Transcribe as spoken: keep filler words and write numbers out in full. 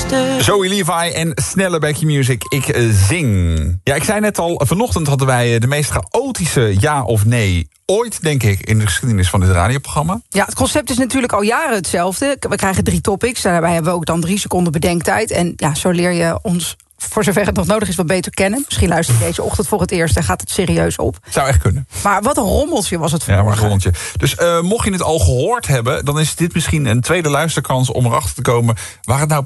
luister. Zoe Levi en Snelle Back Your Music. Ik uh, zing. Ja, ik zei net al, vanochtend hadden wij de meest chaotische ja of nee ooit, denk ik, in de geschiedenis van dit radioprogramma. Ja, het concept is natuurlijk al jaren hetzelfde. We krijgen drie topics, daarbij hebben we ook dan drie seconden bedenktijd. En ja, zo leer je ons, voor zover het nog nodig is, wat beter kennen. Misschien luister je deze ochtend voor het eerst en gaat het serieus op. Zou echt kunnen. Maar wat een rommeltje was het Ja, vanmorgen. maar een rommeltje. Dus uh, mocht je het al gehoord hebben, dan is dit misschien een tweede luisterkans om erachter te komen waar het nou